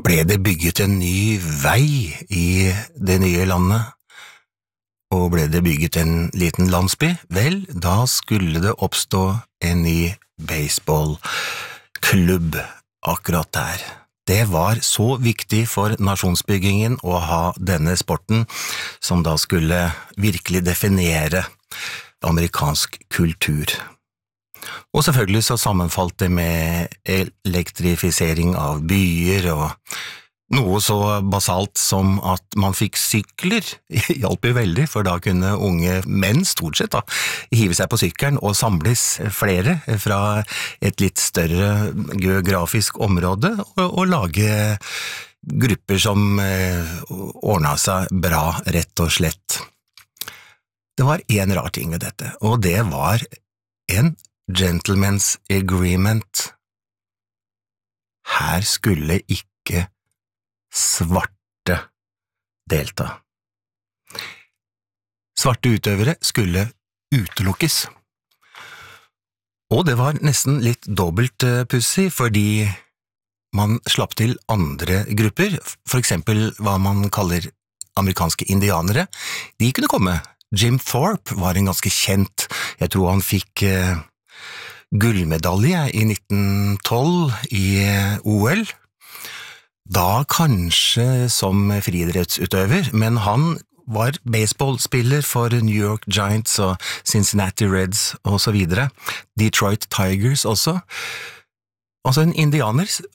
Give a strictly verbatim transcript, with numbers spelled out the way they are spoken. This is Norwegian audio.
ble det bygget en ny vei i det nye landet, og ble det bygget en liten landsby, vel, da skulle det oppstå en ny baseballklubb akkurat der. Det var så viktig for nasjonsbyggingen å ha denne sporten, som da skulle virkelig definere amerikansk kultur. Og selvfølgelig så sammenfalt det med elektrifisering av byer og noe så basalt som at man fikk sykler, hjalp jo veldig, for da kunne unge menn stort sett da hive seg på sykkelen og samles flere fra et litt større geografisk område og, og lage grupper som eh, ordnet seg bra, rett og slett. Det var en rar ting med dette, og det var en gentleman's agreement. Her skulle ikke svarte delta. Svarte utøvere skulle utelukkes. Og det var nesten litt dobbelt pussig, fordi man slapp til andre grupper, for eksempel hva man kaller amerikanske indianere. De kunne komme. Jim Thorpe var en ganske kjent, jeg tror han fikk eh, gullmedalje i nitten tolv i O L, da kanskje som friidrettsutøver, men han var baseballspiller for New York Giants og Cincinnati Reds og så videre, Detroit Tigers også. Altså en indianer